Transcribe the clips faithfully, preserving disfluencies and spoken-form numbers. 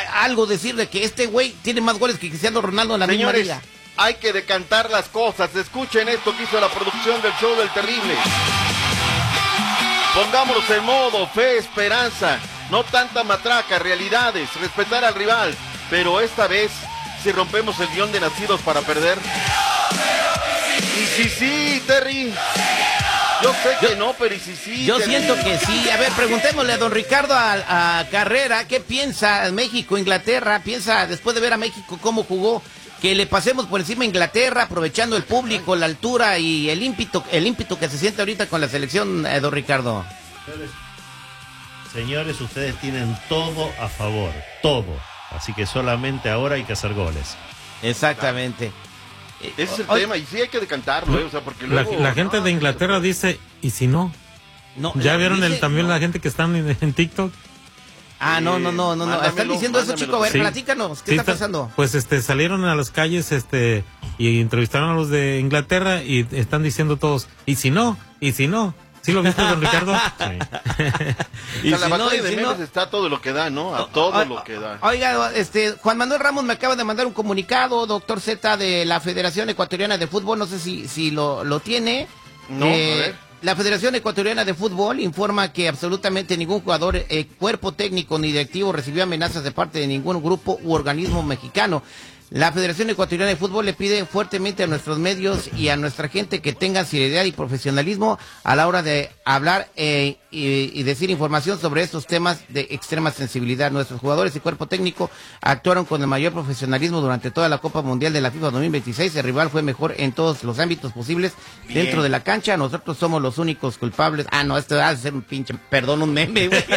algo decir de que este güey tiene más goles que Cristiano Ronaldo en la Señores, misma liga. Hay que decantar las cosas. Escuchen esto que hizo la producción del show del terrible. Pongámonos en modo fe, esperanza, no tanta matraca, realidades, respetar al rival, pero esta vez, si rompemos el guión de nacidos para perder. Y sí, sí, Terry. Yo sé que yo, no, pero y sí, sí. Yo Terry. siento que sí. A ver, preguntémosle a don Ricardo a, a Carrera, ¿qué piensa México, Inglaterra? Piensa, después de ver a México cómo jugó, que le pasemos por encima a Inglaterra, aprovechando el público, la altura y el ímpetu, el ímpetu que se siente ahorita con la selección, eh, don Ricardo. Señores, ustedes tienen todo a favor, todo. Así que solamente ahora hay que hacer goles. Exactamente. Ese es el o, tema, y sí hay que decantarlo, ¿eh? O sea, porque luego... La, la gente no, de Inglaterra dice, ¿y si no? no ¿Ya vieron dice, el, también no. la gente que están en, en TikTok? Ah, no, no, no, no, no. Están diciendo eso, chico. A ver, sí, platícanos. ¿Qué sí, está pasando? Pues este, salieron a las calles este y entrevistaron a los de Inglaterra y están diciendo todos, ¿y si no? ¿Y si no? ¿Sí lo viste, don Ricardo? Sí. Y o sea, si la batalla no, de si memes no... está a todo lo que da, ¿no? A todo o, o, lo que da. Oiga, este, Juan Manuel Ramos me acaba de mandar un comunicado, doctor Z, de la Federación Ecuatoriana de Fútbol. No sé si, si lo, lo tiene. No, eh, a ver. La Federación Ecuatoriana de Fútbol informa que absolutamente ningún jugador, eh, cuerpo técnico ni directivo recibió amenazas de parte de ningún grupo u organismo mexicano. La Federación Ecuatoriana de Fútbol le pide fuertemente a nuestros medios y a nuestra gente que tengan seriedad y profesionalismo a la hora de hablar eh, y, y decir información sobre estos temas de extrema sensibilidad. Nuestros jugadores y cuerpo técnico actuaron con el mayor profesionalismo durante toda la Copa Mundial de la FIFA dos mil veintiséis. El rival fue mejor en todos los ámbitos posibles. Bien. Dentro de la cancha. Nosotros somos los únicos culpables. Ah, no, esto va a ser un pinche, perdón, un meme, güey.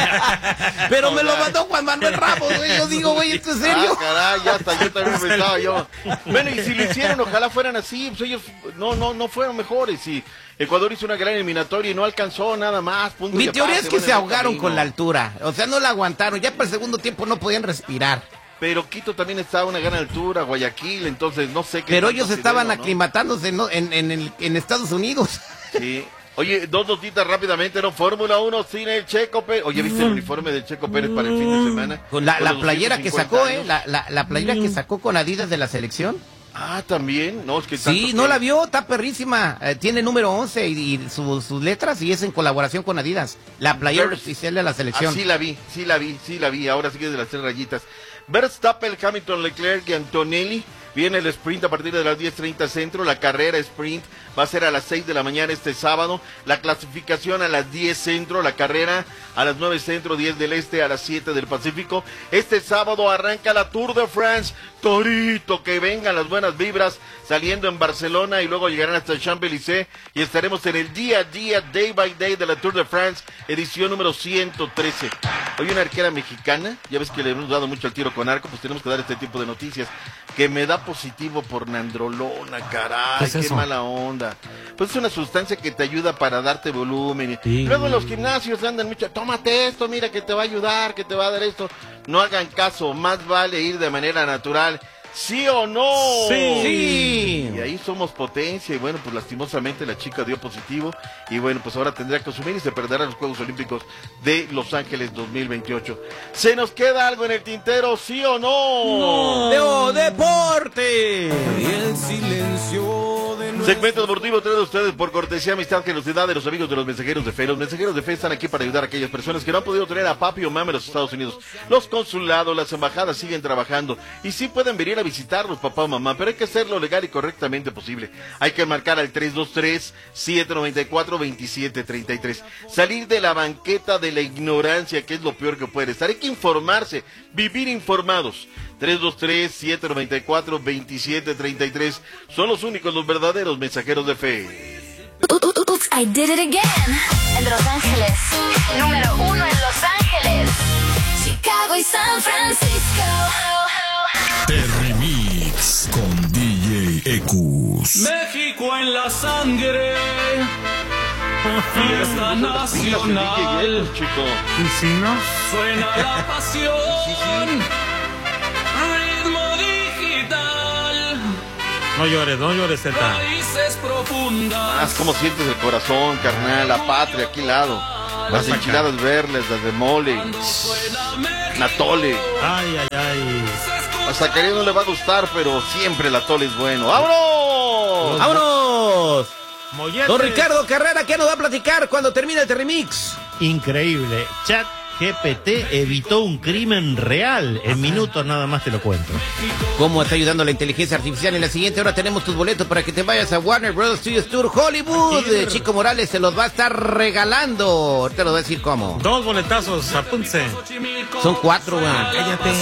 Pero me lo mandó Juan Manuel Ramos, güey. Yo digo, güey, ¿esto es serio? Ah, caray, ya está, yo también pensaba yo. Bueno, y si lo hicieron, ojalá fueran así. Pues ellos no, no, no fueron mejores. Y Ecuador hizo una gran eliminatoria y no alcanzó nada más. Punto. Mi teoría es que bueno, se ahogaron con la altura. O sea, no la aguantaron. Ya para el segundo tiempo no podían respirar. Pero Quito también estaba a una gran altura, Guayaquil, entonces no sé qué. Pero ellos estaban ¿no? aclimatándose ¿no? en, en, en, en Estados Unidos. Sí. Oye, dos notitas rápidamente, ¿no? Fórmula uno sin el Checo Pérez. Oye, ¿viste el uniforme del Checo Pérez para el fin de semana? Con la, la playera que sacó, años. ¿eh? La, la, la playera que sacó con Adidas de la selección. Ah, también. No, es que sí, no que... la vio, está perrísima. Eh, tiene número once y, y su, sus letras y es en colaboración con Adidas. La playera Ver... oficial de la selección. Ah, sí la vi, sí la vi, sí la vi. Ahora sigue de las tres rayitas. Verstappen, Hamilton, Leclerc y Antonelli. Viene el sprint a partir de las diez treinta centro, la carrera sprint va a ser a las seis de la mañana este sábado, la clasificación a las diez centro, la carrera a las nueve centro, diez del este, a las siete del Pacífico. Este sábado arranca la Tour de France, Torito, que vengan las buenas vibras, saliendo en Barcelona y luego llegarán hasta el Champs-Élysées y estaremos en el día a día, day by day de la Tour de France, edición número ciento trece. Hoy una arquera mexicana, ya ves que le hemos dado mucho al tiro con arco, pues tenemos que dar este tipo de noticias, que me da positivo por nandrolona, caray, ¿qué, es qué mala onda? Pues es una sustancia que te ayuda para darte volumen. Sí. Luego en los gimnasios andan mucho, tómate esto, mira que te va a ayudar, que te va a dar esto. No hagan caso, más vale ir de manera natural. ¿Sí o no? Sí. sí. Y ahí somos potencia y bueno, pues lastimosamente la chica dio positivo y bueno, pues ahora tendrá que asumir y se perderá los Juegos Olímpicos de Los Ángeles dos mil veintiocho. ¿Se nos queda algo en el tintero, sí o no? No. ¡Leo Deporte! Y el silencio de nuestro... Segmento deportivo traído a ustedes por cortesía, amistad, generosidad de los amigos de los Mensajeros de Fe. Los Mensajeros de Fe están aquí para ayudar a aquellas personas que no han podido traer a papi o mami a los Estados Unidos. Los consulados, las embajadas siguen trabajando y sí pueden venir a visitarlos, papá o mamá, pero hay que hacerlo legal y correctamente posible. Hay que marcar al tres dos tres, siete nueve cuatro, dos siete tres tres. Salir de la banqueta de la ignorancia, que es lo peor que puede estar. Hay que informarse, vivir informados. tres dos tres, siete nueve cuatro, dos siete tres tres. Son los únicos, los verdaderos mensajeros de fe. Oops, I did it again. En Los Ángeles, número uno en Los Ángeles, Chicago y San Francisco. Terry Mix con D J Ecus. México en la sangre, fiesta nacional. ¿Y si no? Suena la pasión, ritmo digital. No llores, no llores, Zeta. Raíces profundas. Más como sientes el corazón, carnal, la patria aquí al lado. Las enchiladas verdes, las de mole, natole. Ay, ay, ay. Ay. A Zacarías no le va a gustar, pero siempre el atole es bueno. ¡Vámonos! ¡Vámonos! Molletes. Don Ricardo Carrera, ¿qué nos va a platicar cuando termine el Terrimix? Increíble. Chat G P T evitó un crimen real. En minutos nada más te lo cuento. ¿Cómo está ayudando la inteligencia artificial? En la siguiente hora tenemos tus boletos para que te vayas a Warner Bros. Studios Tour Hollywood. Eh, Chico Morales se los va a estar regalando. Te lo voy a decir cómo. Dos boletazos, apúntese. Son cuatro, weón. Cállate.